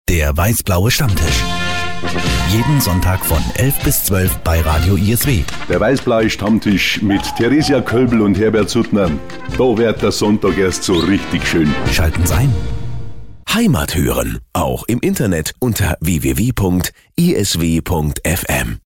Der weiß-blaue Stammtisch. Jeden Sonntag von 11 bis 12 bei Radio ISW. Der weiß-blaue Stammtisch mit Theresia Kölbel und Herbert Suttner. Da wird der Sonntag erst so richtig schön. Schalten Sie ein. Heimat hören, auch im Internet unter www.isw.fm.